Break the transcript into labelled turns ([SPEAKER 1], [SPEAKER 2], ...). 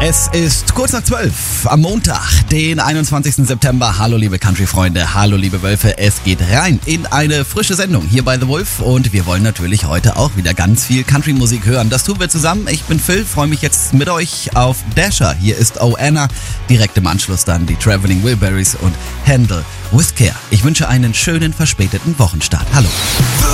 [SPEAKER 1] Es ist kurz nach 12 am Montag, den 21. September. Hallo liebe Country-Freunde, hallo liebe Wölfe. Es geht rein in eine frische Sendung hier bei The Wolf und wir wollen natürlich heute auch wieder ganz viel Country-Musik hören. Das tun wir zusammen. Ich bin Phil, freue mich jetzt mit euch auf Dasher. Hier ist Oh Anna, direkt im Anschluss dann die Traveling Wilburys und Handle with Care. Ich wünsche einen schönen verspäteten Wochenstart. Hallo.